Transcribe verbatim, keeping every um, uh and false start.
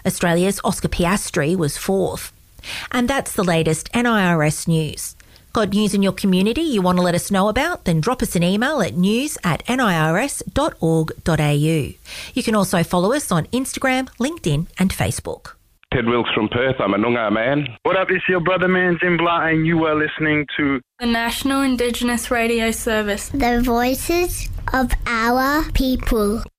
Australia's Oscar Piastri was fourth. And that's the latest N I R S news. Got news in your community you want to let us know about? Then drop us an email at news at nirs dot org dot a u. You can also follow us on Instagram, LinkedIn and Facebook. Ted Wilkes from Perth. I'm a Noongar man. What up, it's your brother man Zimbla and you are listening to the National Indigenous Radio Service. The voices of our people.